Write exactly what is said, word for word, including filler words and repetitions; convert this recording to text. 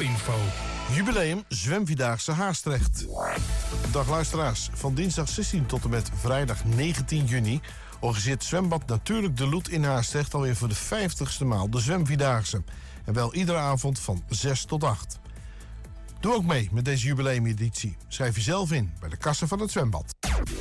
Info. Jubileum Zwemvierdaagse Haastrecht. Dag luisteraars, van dinsdag zestien tot en met vrijdag negentien juni... organiseert zwembad Natuurlijk de Loet in Haastrecht alweer voor de vijftigste maal de Zwemvierdaagse. En wel iedere avond van zes tot acht. Doe ook mee met deze jubileumeditie. Schrijf jezelf in bij de kassen van het zwembad.